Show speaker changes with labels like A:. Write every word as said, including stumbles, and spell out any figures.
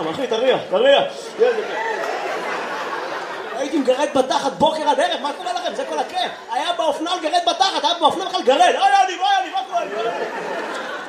A: אחי, תריע, תריע. הייתי מגרד בתחת בוקר עד ערב, מה קורה לכם? זה כל הכיף. היה באופנה לגרד בתחת, היה באופנה בכלל גרד.